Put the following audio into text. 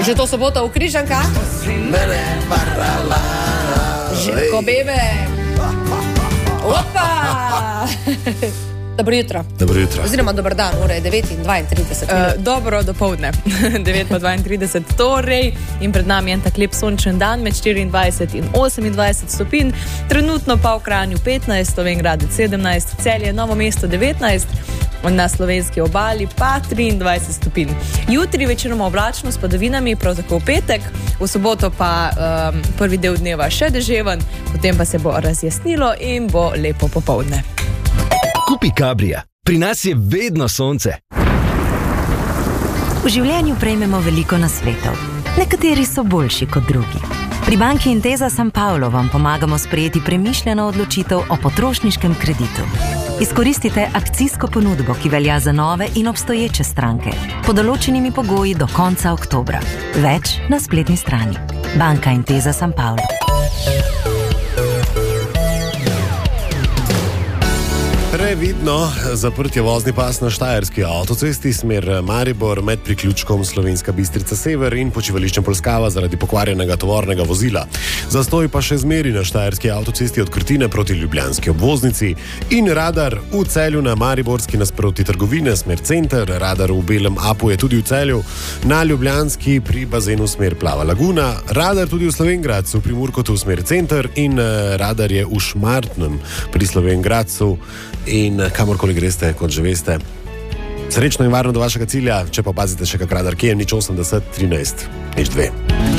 Že to soboto v Križankah? Željko Bebek. Opa! Dobro jutro. Dobro jutro. Oziroma dober dan, ura je 9:32. Dobro dopoldne, 9:32 torej in pred nami je en tak lep sončen dan med 24 in 28 stopinj, trenutno pa v Kranju 15, Slovenj Gradec 17, Celje, Novo mesto 19, na slovenski obali pa 23 stopinj. Jutri večinoma oblačno s padavinami, prav tako v petek, v soboto pa prvi del dneva še deževen, potem pa se bo razjasnilo in bo lepo popoldne. Kupi Cabrija. Pri nas je vedno sonce. V življenju prejmemo veliko nasvetov. Nekateri so boljši kot drugi. Pri banki Intesa San Paolo vam pomagamo sprejeti premišljeno odločitev o potrošniškem kreditu. Izkoristite akcijsko ponudbo, ki velja za nove in obstoječe stranke, pod določenimi pogoji do konca oktobra. Več na spletni strani. Banka Intesa San Paolo. Previdno zaprtje vozni pas na štajerski avtocesti smer Maribor med priključkom Slovenska Bistrica Sever in počivališčem Polskava zaradi pokvarjenega tovornega vozila. Zastoj pa še zmeri na štajerski avtocesti od Krtine proti ljubljanski obvoznici in radar v Celju na Mariborski nasproti trgovine smer center, radar v Belem Apu je tudi v Celju, na ljubljanski pri bazenu smer Plava laguna, radar tudi v Slovenj Gradcu pri Murkotu smer center in radar je v Šmartnem pri Slovenj Gradcu. In kamorkoli greste, kot že veste, srečno in varno do vašega cilja, če pa pazite še kak radar, kje je 080 13 02.